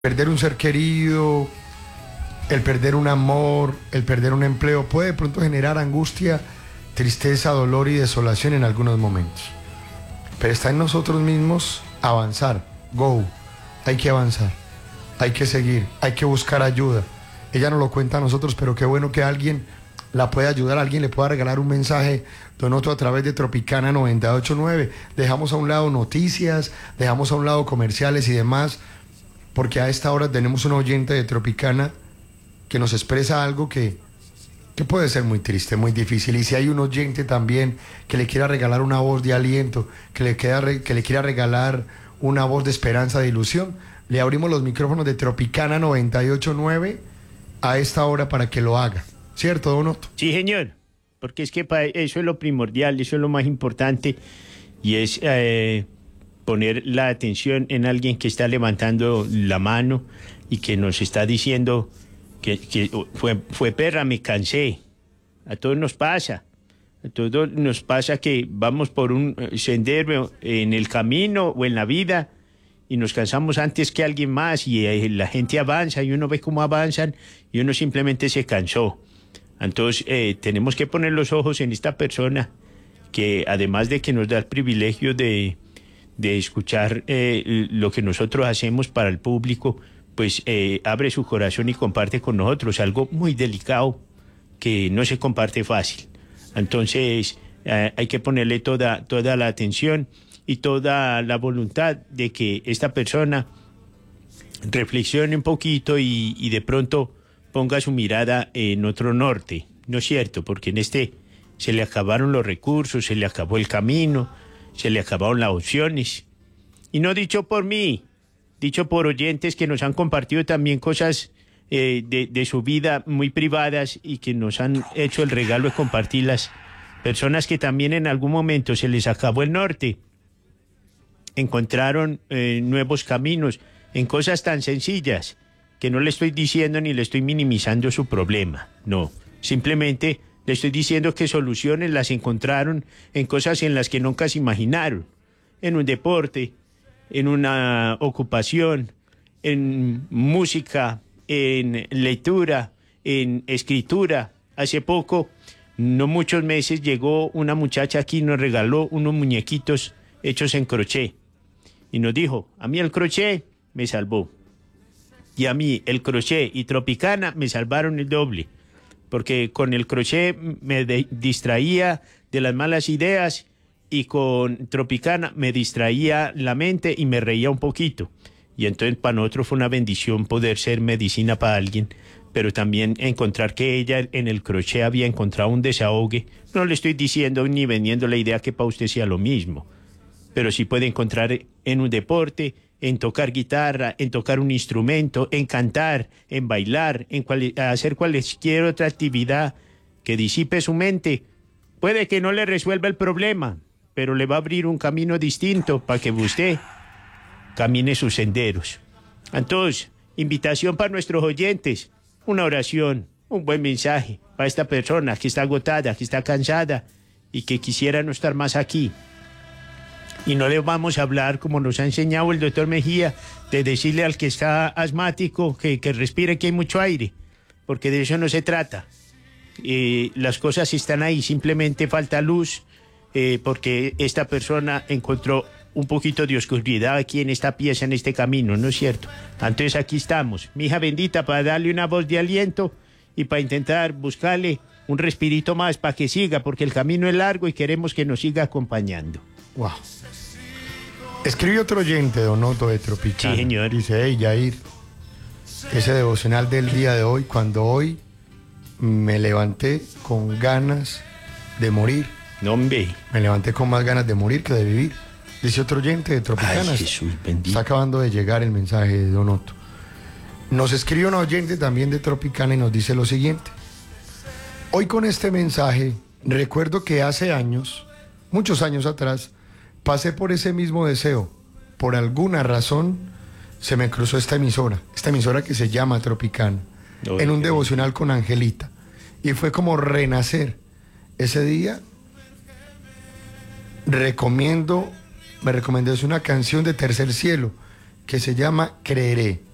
Perder un ser querido, el perder un amor, el perder un empleo puede de pronto generar angustia, tristeza, dolor y desolación en algunos momentos. Pero está en nosotros mismos avanzar. Go. Hay que avanzar. Hay que seguir. Hay que buscar ayuda. Ella nos lo cuenta a nosotros, pero qué bueno que alguien la pueda ayudar, alguien le pueda regalar un mensaje, Donoto, a través de Tropicana 98.9. Dejamos a un lado noticias, dejamos a un lado comerciales y demás, porque a esta hora tenemos un oyente de Tropicana que nos expresa algo que puede ser muy triste, muy difícil. Y si hay un oyente también que le quiera regalar una voz de aliento, que le quiera regalar una voz de esperanza, de ilusión, le abrimos los micrófonos de Tropicana 98.9 a esta hora para que lo haga. ¿Cierto, Donoto? Sí, señor, porque es que eso es lo primordial, eso es lo más importante, y es poner la atención en alguien que está levantando la mano y que nos está diciendo que fue perra, me cansé. A todos nos pasa. A todos nos pasa que vamos por un sendero en el camino o en la vida y nos cansamos antes que alguien más, y la gente avanza y uno ve cómo avanzan y uno simplemente se cansó. Entonces tenemos que poner los ojos en esta persona que, además de que nos da el privilegio de escuchar lo que nosotros hacemos para el público, pues abre su corazón y comparte con nosotros algo muy delicado que no se comparte fácil. Entonces hay que ponerle toda la atención y toda la voluntad de que esta persona reflexione un poquito y de pronto ponga su mirada en otro norte, ¿no es cierto? Porque en este se le acabaron los recursos, se le acabó el camino, se le acabaron las opciones. Y no dicho por mí, dicho por oyentes que nos han compartido también cosas de su vida muy privadas y que nos han hecho el regalo de compartirlas. Personas que también en algún momento se les acabó el norte, encontraron nuevos caminos en cosas tan sencillas que no le estoy diciendo ni le estoy minimizando su problema, no. Simplemente le estoy diciendo que soluciones las encontraron en cosas en las que nunca se imaginaron. En un deporte, en una ocupación, en música, en lectura, en escritura. Hace poco, no muchos meses, llegó una muchacha aquí y nos regaló unos muñequitos hechos en crochet. Y nos dijo, a mí el crochet me salvó. Y a mí el crochet y Tropicana me salvaron el doble. Porque con el crochet me distraía de las malas ideas y con Tropicana me distraía la mente y me reía un poquito. Y entonces para nosotros fue una bendición poder ser medicina para alguien, pero también encontrar que ella en el crochet había encontrado un desahogue. No le estoy diciendo ni vendiendo la idea que para usted sea lo mismo, pero sí puede encontrar en un deporte, en tocar guitarra, en tocar un instrumento, en cantar, en bailar, hacer cualquier otra actividad que disipe su mente. Puede que no le resuelva el problema, pero le va a abrir un camino distinto para que usted camine sus senderos. Entonces, invitación para nuestros oyentes, una oración, un buen mensaje para esta persona que está agotada, que está cansada y que quisiera no estar más aquí. Y no le vamos a hablar, como nos ha enseñado el doctor Mejía, de decirle al que está asmático que respire, que hay mucho aire, porque de eso no se trata. Las cosas están ahí, simplemente falta luz, porque esta persona encontró un poquito de oscuridad aquí en esta pieza, en este camino, ¿no es cierto? Entonces aquí estamos, mi hija bendita, para darle una voz de aliento y para intentar buscarle un respirito más para que siga, porque el camino es largo y queremos que nos siga acompañando. Wow. Escribe otro oyente, Donoto, de Tropicana. Sí, señor. Dice, hey, Yair, ese devocional del día de hoy, cuando hoy me levanté con ganas de morir. No, hombre. Me levanté con más ganas de morir que de vivir. Dice otro oyente de Tropicana. Ay, Jesús bendito. Está acabando de llegar el mensaje de Donoto. Nos escribe un oyente también de Tropicana y nos dice lo siguiente. Hoy con este mensaje, recuerdo que hace años, muchos años atrás, pasé por ese mismo deseo. Por alguna razón se me cruzó esta emisora que se llama Tropicana, en un devocional con Angelita. Y fue como renacer. Ese día me recomendó una canción de Tercer Cielo que se llama Creeré.